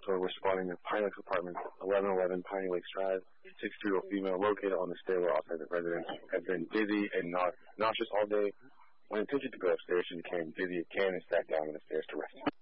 Realtor responding to Pine Lakes Apartments, 1111 Piney Lakes Drive. 6-year-old female located on the stairwell outside the residence has been dizzy and nauseous all day. When attempted to go upstairs, she became dizzy again and sat down on the stairs to rest.